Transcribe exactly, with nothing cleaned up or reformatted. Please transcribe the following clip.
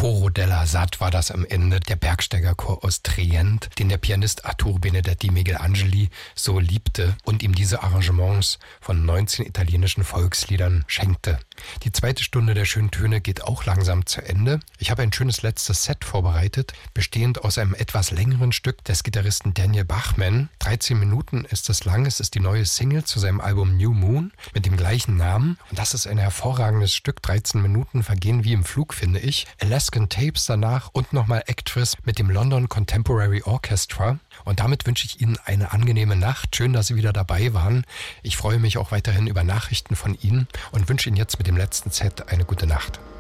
Coro della Sat war das am Ende, der Bergsteigerchor aus Trient, den der Pianist Arturo Benedetti Michelangeli so liebte und ihm diese Arrangements von neunzehn italienischen Volksliedern schenkte. Die zweite Stunde der schönen Töne geht auch langsam zu Ende. Ich habe ein schönes letztes Set vorbereitet, bestehend aus einem etwas längeren Stück des Gitarristen Daniel Bachman. dreizehn Minuten ist es lang, es ist die neue Single zu seinem Album New Moon mit dem gleichen Namen. Und das ist ein hervorragendes Stück, dreizehn Minuten vergehen wie im Flug, finde ich. Alaskan Tapes danach und nochmal Actress mit dem London Contemporary Orchestra. Und damit wünsche ich Ihnen eine angenehme Nacht. Schön, dass Sie wieder dabei waren. Ich freue mich auch weiterhin über Nachrichten von Ihnen und wünsche Ihnen jetzt mit dem letzten Set eine gute Nacht.